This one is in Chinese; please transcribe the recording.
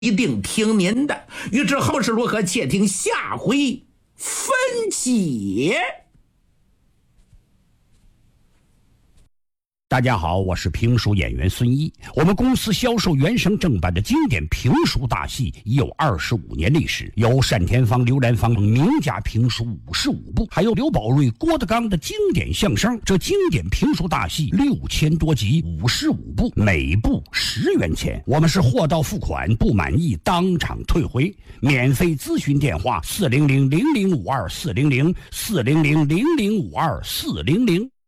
一定听您的。欲知后事如何，且听下回分解。 大家好，我是评书演员孙一。我们公司销售原声正版的经典评书大戏已有25年历史，有单田芳、刘兰芳名家评书55部，还有刘宝瑞、郭德纲的经典相声。这经典评书大戏6000多集，55部，每部10元钱。我们是货到付款，不满意当场退回。免费咨询电话：400-0052-400，400-0052-400。